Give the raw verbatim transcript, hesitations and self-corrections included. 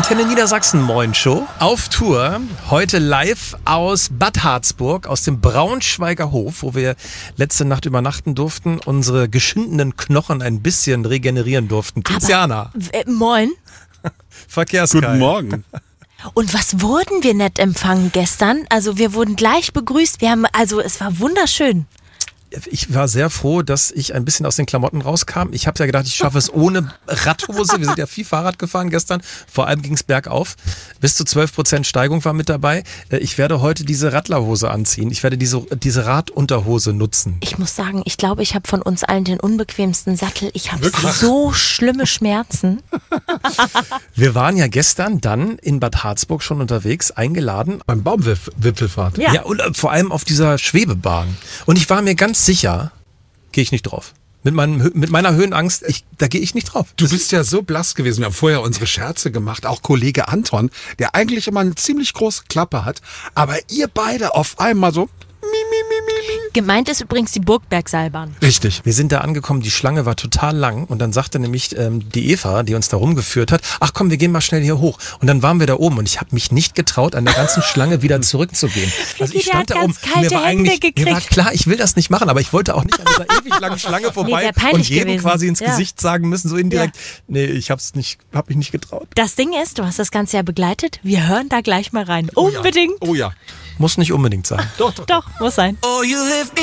Antenne Niedersachsen Moin Show. Auf Tour, heute live aus Bad Harzburg, aus dem Braunschweiger Hof, wo wir letzte Nacht übernachten durften, unsere geschundenen Knochen ein bisschen regenerieren durften. Tiziana. Aber, äh, moin. Verkehrskai. Guten Morgen. Und was wurden wir nett empfangen gestern? Also wir wurden gleich begrüßt. Wir haben, also es war wunderschön. Ich war sehr froh, dass ich ein bisschen aus den Klamotten rauskam. Ich habe ja gedacht, ich schaffe es ohne Radhose. Wir sind ja viel Fahrrad gefahren gestern. Vor allem ging es bergauf. Bis zu zwölf Prozent Steigung war mit dabei. Ich werde heute diese Radlerhose anziehen. Ich werde diese, diese Radunterhose nutzen. Ich muss sagen, ich glaube, ich habe von uns allen den unbequemsten Sattel. Ich habe so schlimme Schmerzen. Wir waren ja gestern dann in Bad Harzburg schon unterwegs, eingeladen. Beim Baumwipfelfahrt. Ja, ja und vor allem auf dieser Schwebebahn. Und ich war mir ganz sicher, gehe ich nicht drauf. Mit, meinem, mit meiner Höhenangst, ich, da gehe ich nicht drauf. Du bist ja so blass gewesen. Wir haben vorher unsere Scherze gemacht. Auch Kollege Anton, der eigentlich immer eine ziemlich große Klappe hat. Aber ihr beide auf einmal so... Mi, mi, mi, mi, mi. Gemeint ist übrigens die Burgbergseilbahn. Richtig. Wir sind da angekommen, die Schlange war total lang und dann sagte nämlich ähm, die Eva, die uns da rumgeführt hat, ach komm, wir gehen mal schnell hier hoch. Und dann waren wir da oben und ich habe mich nicht getraut, an der ganzen Schlange wieder zurückzugehen. Also ich stand da oben, mir war eigentlich, mir war klar, ich will das nicht machen, aber ich wollte auch nicht an dieser ewig langen Schlange vorbei nee, und jedem gewesen. quasi ins ja. Gesicht sagen müssen, so indirekt, ja. nee, ich hab's nicht, hab mich nicht getraut. Das Ding ist, du hast das Ganze ja begleitet, wir hören da gleich mal rein. Unbedingt. Oh ja. Muss nicht unbedingt sein. Doch, doch. Doch, muss sein. Oh, you lift me